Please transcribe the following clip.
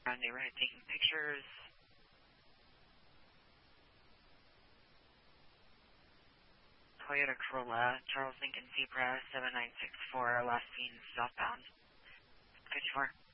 around neighborhood taking pictures. Toyota Corolla, Charles Lincoln Zebra 7964, last seen southbound. 54.